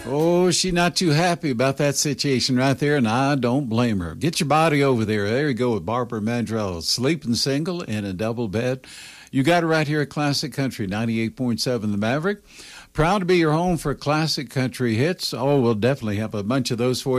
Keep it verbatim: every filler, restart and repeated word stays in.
Oh, she's not too happy about that situation right there, and I don't blame her. Get your body over there. There you go with Barbara Mandrell, sleeping single in a double bed. You got it right here at Classic Country, ninety-eight point seven The Maverick. Proud to be your home for classic country hits. Oh, we'll definitely have a bunch of those for you.